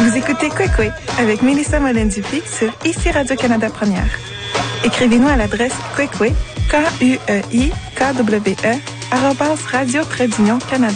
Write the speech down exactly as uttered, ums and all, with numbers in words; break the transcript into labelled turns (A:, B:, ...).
A: Vous écoutez Kwekwe avec Mélissa Molen-Dupuis sur Ici Radio-Canada Première. Écrivez-nous à l'adresse kwekwe, K U E I K W E, arobase radio-canada.